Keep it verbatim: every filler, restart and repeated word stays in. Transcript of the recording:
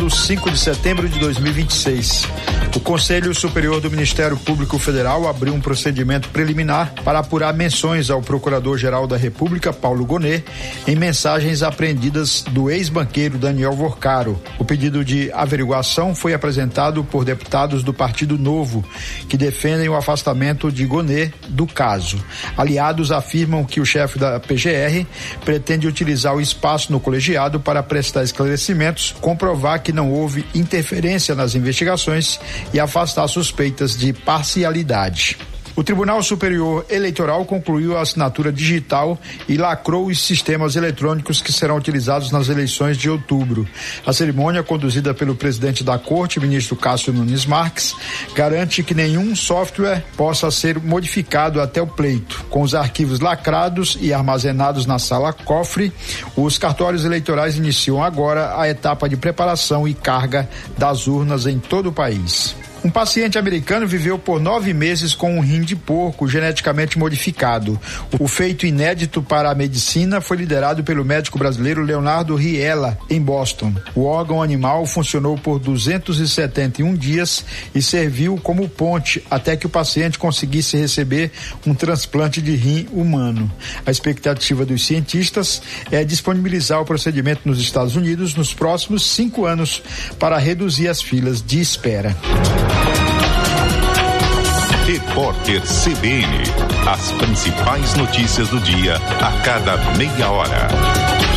do cinco de setembro de dois mil e vinte e seis. O Conselho Superior do Ministério Público Federal abriu um procedimento preliminar para apurar menções ao Procurador-Geral da República, Paulo Gonet, em mensagens apreendidas do ex-banqueiro Daniel Vorcaro. O pedido de averiguação foi apresentado por deputados do Partido Novo, que defendem o afastamento de Gonet do caso. Aliados afirmam que o chefe da P G R pretende utilizar o espaço no colegiado para prestar esclarecimentos, comprovar que não houve interferência nas investigações e afastar suspeitas de parcialidade. O Tribunal Superior Eleitoral concluiu a assinatura digital e lacrou os sistemas eletrônicos que serão utilizados nas eleições de outubro. A cerimônia, conduzida pelo presidente da Corte, ministro Cássio Nunes Marques, garante que nenhum software possa ser modificado até o pleito. Com os arquivos lacrados e armazenados na sala cofre, os cartórios eleitorais iniciam agora a etapa de preparação e carga das urnas em todo o país. Um paciente americano viveu por nove meses com um rim de porco geneticamente modificado. O feito inédito para a medicina foi liderado pelo médico brasileiro Leonardo Riella, em Boston. O órgão animal funcionou por duzentos e setenta e um dias e serviu como ponte até que o paciente conseguisse receber um transplante de rim humano. A expectativa dos cientistas é disponibilizar o procedimento nos Estados Unidos nos próximos cinco anos para reduzir as filas de espera. Repórter C B N. As principais notícias do dia a cada meia hora.